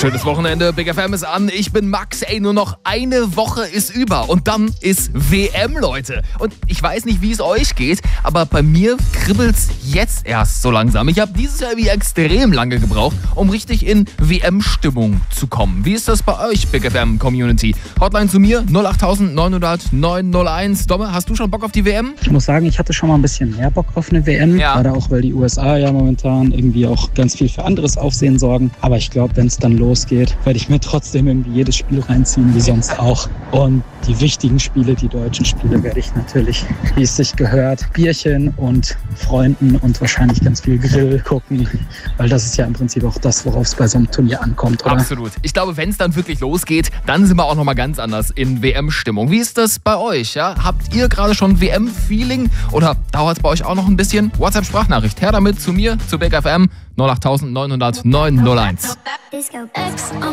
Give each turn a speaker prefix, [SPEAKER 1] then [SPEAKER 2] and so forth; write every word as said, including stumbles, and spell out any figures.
[SPEAKER 1] Schönes Wochenende, Big F M ist an, ich bin Max, ey, nur noch eine Woche ist über und dann ist W M, Leute. Und ich weiß nicht, wie es euch geht, aber bei mir kribbelt's jetzt erst so langsam. Ich habe dieses Jahr wie extrem lange gebraucht, um richtig in W M-Stimmung zu kommen. Wie ist das bei euch, Big F M-Community? Hotline zu mir, null acht neun null null neun null eins. Domme, hast du schon Bock auf die W M?
[SPEAKER 2] Ich muss sagen, ich hatte schon mal ein bisschen mehr Bock auf eine W M,
[SPEAKER 1] ja.
[SPEAKER 2] Gerade auch, weil die U S A ja momentan irgendwie auch ganz viel für anderes Aufsehen sorgen. Aber ich glaube, wenn es dann losgeht, werde ich mir trotzdem irgendwie jedes Spiel reinziehen, wie sonst auch. Und die wichtigen Spiele, die deutschen Spiele, werde ich natürlich, wie es sich gehört, Bierchen und Freunden und wahrscheinlich ganz viel Grill gucken. Weil das ist ja im Prinzip auch das, worauf es bei so einem Turnier ankommt, oder?
[SPEAKER 1] Absolut. Ich glaube, wenn es dann wirklich losgeht, dann sind wir auch nochmal ganz anders in W M-Stimmung. Wie ist das bei euch? Ja? Habt ihr gerade schon W M-Feeling oder dauert es bei euch auch noch ein bisschen? WhatsApp-Sprachnachricht. Her damit zu mir, zu Big F M null acht neun null null neun null eins.